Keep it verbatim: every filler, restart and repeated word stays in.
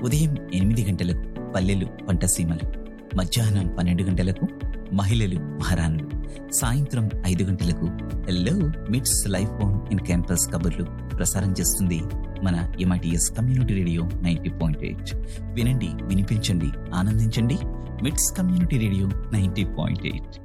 ఉదయం ఎనిమిది గంటలకు పల్లెలు పంటసీమలు, మధ్యాహ్నం పన్నెండు గంటలకు మహిళలు మహారాణులు, సాయంత్రం ఐదు గంటలకు హెల్లో మిట్స్ లైఫ్ ఆన్ ఇన్ క్యాంపస్ కబుర్లు ప్రసారం చేస్తుంది మన MITS community radio ninety point eight. వినండి, వినిపించండి, ఆనందించండి. మిట్స్ community radio ninety point eight.